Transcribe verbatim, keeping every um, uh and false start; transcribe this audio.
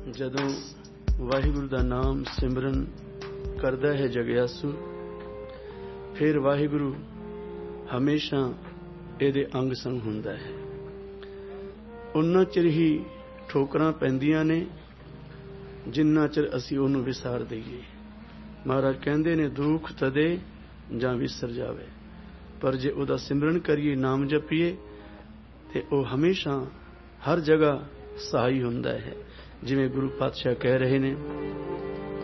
ਜਦੋਂ ਵਾਹਿਗੁਰੂ ਦਾ ਨਾਮ ਸਿਮਰਨ ਕਰਦਾ ਹੈ ਜਗਿਆਸੂ, ਫਿਰ ਵਾਹਿਗੁਰੂ ਹਮੇਸ਼ਾ ਇਹਦੇ ਅੰਗ ਸੰਗ ਹੁੰਦਾ ਹੈ। ਉਨਾ ਚਿਰ ਹੀ ਠੋਕਰਾਂ ਪੈਂਦੀਆਂ ਨੇ ਜਿੰਨਾ ਚਿਰ ਅਸੀਂ ਉਹਨੂੰ ਵਿਸਾਰ ਦਈਏ। ਮਹਾਰਾਜ ਕਹਿੰਦੇ ਨੇ ਦੁੱਖ ਤਦੇ ਜਾਂ ਵਿਸਰ ਜਾਵੇ, ਪਰ ਜੇ ਉਹਦਾ ਸਿਮਰਨ ਕਰੀਏ, ਨਾਮ ਜਪੀਏ, ਤੇ ਉਹ ਹਮੇਸ਼ਾ ਹਰ ਜਗ੍ਹਾ ਸਹਾਈ ਹੁੰਦਾ ਹੈ। ਜਿਵੇਂ ਗੁਰੂ ਪਾਤਸ਼ਾਹ ਕਹਿ ਰਹੇ ਨੇ,